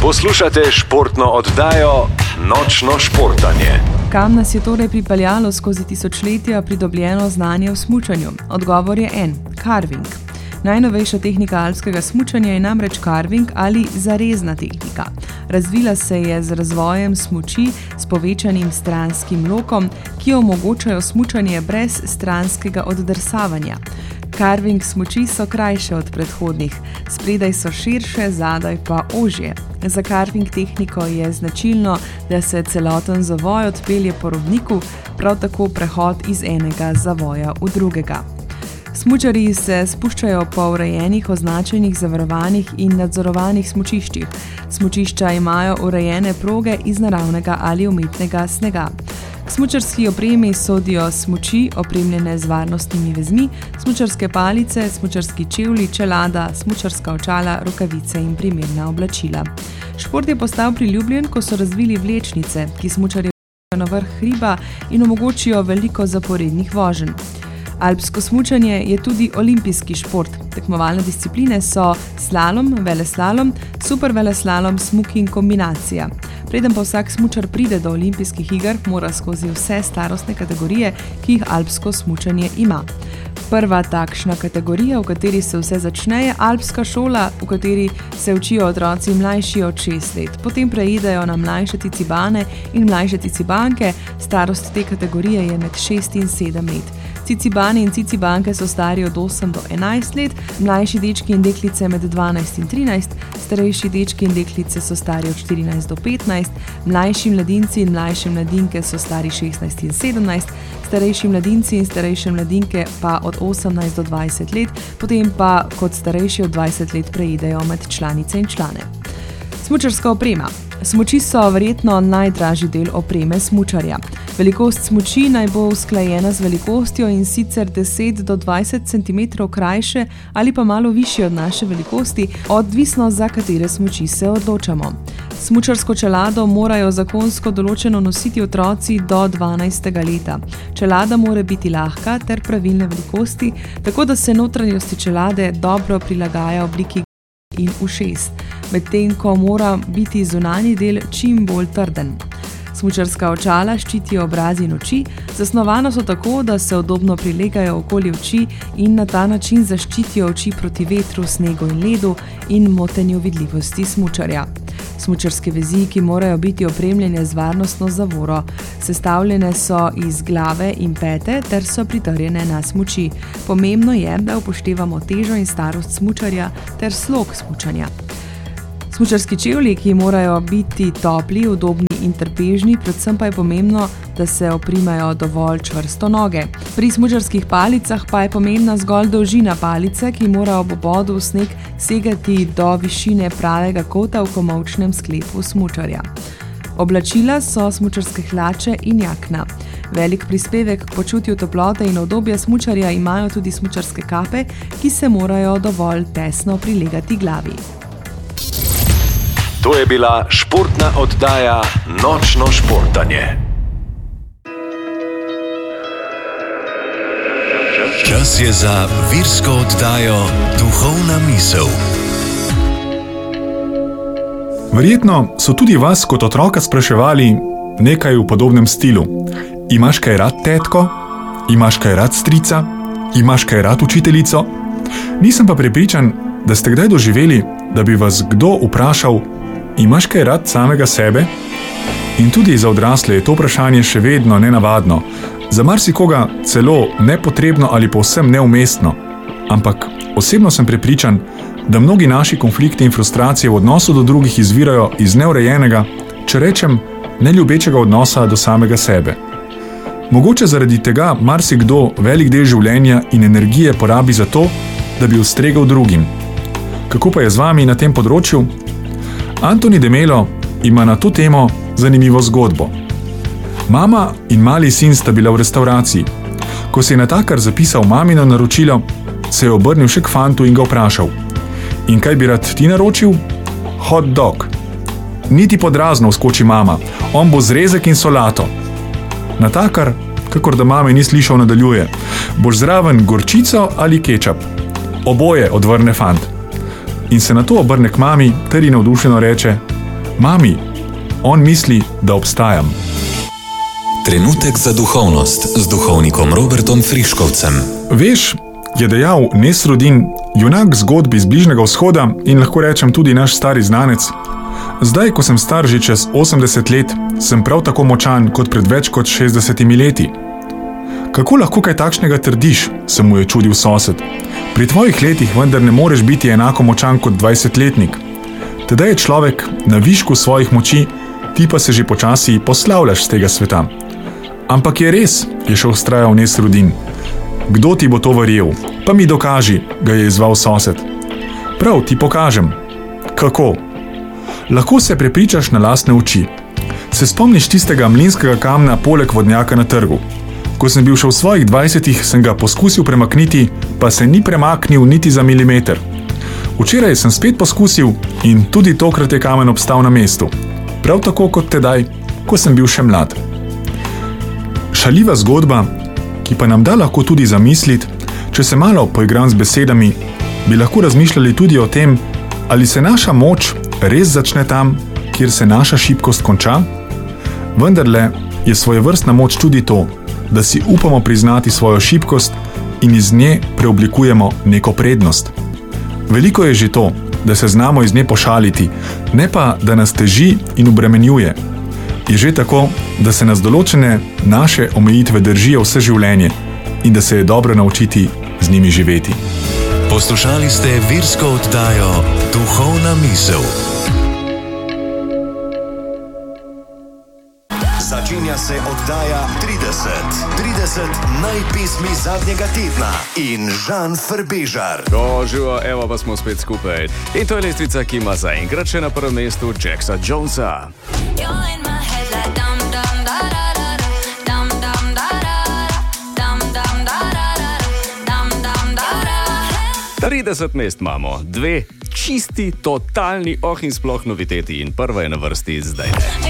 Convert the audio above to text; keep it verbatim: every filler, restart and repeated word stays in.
Poslušate športno oddajo Nočno športanje. Kam nas je torej pripeljalo skozi tisočletja pridobljeno znanje v smučanju? Odgovor je en, carving. Najnovejša tehnika alpskega smučanja je namreč carving ali zarezna tehnika. Razvila se je z razvojem smuči s povečanim stranskim lokom, ki omogočajo smučanje brez stranskega oddrsavanja. Carving smuči so krajše od predhodnih, spredaj so širše, zadaj pa ožje. Za carving tehniko je značilno, da se celoten zavoj odpelje po robniku, prav tako prehod iz enega zavoja v drugega. Smučarji se spuščajo po urejenih, označenih, zavarovanih in nadzorovanih smučiščih. Smučišča imajo urejene proge iz naravnega ali umetnega snega. K smučarski opremi sodijo smuči, opremljene z varnostnimi vezmi, smučarske palice, smučarski čevlji, čelada, smučarska očala, rokavice in primerna oblačila. Šport je postal priljubljen, ko so razvili vlečnice, ki smučarje na vrh hriba in omogočijo veliko zaporednih voženj. Alpsko smučanje je tudi olimpijski šport. Tekmovalne discipline so slalom, veleslalom, superveleslalom, smuk in kombinacija. Preden pa vsak smučar pride do olimpijskih iger, mora skozi vse starostne kategorije, ki jih alpsko smučanje ima. Prva takšna kategorija, v kateri se vse začne, je alpska šola, v kateri se učijo otroci mlajši od šest let. Potem preidejo na mlajše cicibane in mlajše cicibanke, starost te kategorije je med šest in sedem let. Cicibani in cicibanke so stari od osem do enajst let, mlajši dečki in deklice med dvanajst in trinajst, starejši dečki in deklice so stari od štirinajst do petnajst, mlajši mladinci in mlajše mladinke so stari šestnajst in sedemnajst, starejši mladinci in starejše mladinke pa od osemnajst do dvajset let, potem pa kot starejši od dvajset let preidejo med članice in člane. Smučarska oprema. Smuči so verjetno najdražji del opreme smučarja. Velikost smuči naj bo usklajena z velikostjo in sicer deset do dvajset centimetrov krajše ali pa malo višje od naše velikosti, odvisno za katere smuči se odločamo. Smučarsko čelado morajo zakonsko določeno nositi otroci do dvanajstega leta. Čelada mora biti lahka ter pravilne velikosti, tako da se notranjosti čelade dobro prilagaja obliki in ušes, medtem ko mora biti zunanji del čim bolj trden. Smučarska očala ščitijo obraz in oči, zasnovana so tako, da se udobno prilegajo okoli oči in na ta način zaščitijo oči proti vetru, snegu in ledu in motenju vidljivosti smučarja. Smučarske vezi, ki morajo biti opremljene z varnostno zavoro, sestavljene so iz glave in pete ter so pritrjene na smuči. Pomembno je, da upoštevamo težo in starost smučarja ter slog smučanja. Smučarski čevlji, ki morajo biti topli, udobni in trpežni, predvsem pa je pomembno, da se oprimajo dovolj čvrsto noge. Pri smučarskih palicah pa je pomembna zgolj dolžina palice, ki mora ob obodu v sneg segati do višine pravega kota v komolčnem sklepu smučarja. Oblačila so smučarske hlače in jakna. Velik prispevek k počutju toplote in udobja smučarja imajo tudi smučarske kape, ki se morajo dovolj tesno prilegati glavi. To je bila športna oddaja Nočno športanje. Čas je za virsko oddajo Duhovna misel. Verjetno so tudi vas kot otroka spraševali nekaj v podobnem stilu. Imaš kaj rad tetko? Imaš kaj rad strica? Imaš kaj rad učiteljico? Nisem pa prepričan, da ste kdaj doživeli, da bi vas kdo vprašal, imaš kaj rad samega sebe? In tudi za odrasle je to vprašanje še vedno nenavadno, za marsikoga celo nepotrebno ali povsem neumestno. Ampak osebno sem prepričan, da mnogi naši konflikti in frustracije v odnosu do drugih izvirajo iz neurejenega, če rečem, neljubečega odnosa do samega sebe. Mogoče zaradi tega marsikdo velik del življenja in energije porabi za to, da bi ustregel drugim. Kako pa je z vami na tem področju? Antoni de Melo ima na to temo zanimivo zgodbo. Mama in mali sin sta bila v restavraciji. Ko se je natakar zapisal mamino naročilo, se je obrnil še k fantu in ga vprašal: in kaj bi rad ti naročil? Hot dog. Niti podrazno vskoči mama, on bo zrezek in solato. Natakar, kakor da mame ni slišal, nadaljuje: boš zraven gorčico ali kečap? Oboje, odvrne fant. In se nato obrne k mami ter ji navdušeno reče: Mami, on misli, da obstajam. Trenutek za duhovnost z duhovnikom Robertom Friškovcem. Veš, je dejal Nesrudin, junak zgodbi z Bližnjega vzhoda in lahko rečem tudi naš stari znanec. Zdaj, ko sem star že čez osemdeset let, sem prav tako močan kot pred več kot šestdesetimi leti. Kako lahko kaj takšnega trdiš, se mu je čudil sosed. Pri tvojih letih vendar ne moreš biti enako močan kot dvajsetletnik. Tedaj je človek na višku svojih moči, ti pa se že počasi poslavljaš z tega sveta. Ampak je res, je še vztrajal Nesrudin. Kdo ti bo to verjel? Pa mi dokaži, ga je izzval sosed. Prav, ti pokažem. Kako? Lahko se prepričaš na lastne oči. Se spomniš tistega mlinskega kamna poleg vodnjaka na trgu? Ko sem bil še v svojih dvajsetih, sem ga poskusil premakniti, pa se ni premaknil niti za milimeter. Včeraj sem spet poskusil in tudi tokrat je kamen obstal na mestu. Prav tako kot tedaj, ko sem bil še mlad. Šaljiva zgodba, ki pa nam da lahko tudi zamisliti, če se malo poigram z besedami, bi lahko razmišljali tudi o tem, ali se naša moč res začne tam, kjer se naša šibkost konča? Vendarle je svojevrstna moč tudi to, da si upamo priznati svojo šibkost in iz nje preoblikujemo neko prednost. Veliko je že to, da se znamo iz nje pošaliti, ne pa, da nas teži in obremenjuje. Je že tako, da se nas določene naše omejitve držijo vse življenje in da se je dobro naučiti z njimi živeti. Poslušali ste virsko oddajo Duhovna misel. Začenja se oddaja trideset. trideset najpesmi zadnjega tedna in Žan Frbežar. O, živo, evo pa smo spet skupaj. In to je lestvica, ki ima zaenkrat še na prvem mestu Jacksa Jonesa. trideset mest imamo, dve čisti, totalni, oh in sploh noviteti in prva je na vrsti zdaj.